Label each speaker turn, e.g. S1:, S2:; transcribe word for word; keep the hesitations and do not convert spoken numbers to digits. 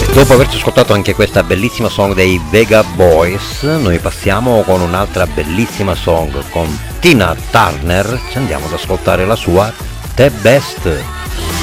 S1: Dopo averci ascoltato anche questa bellissima song dei Vega Boys, noi passiamo con un'altra bellissima song con Tina Turner, ci andiamo ad ascoltare la sua The Best.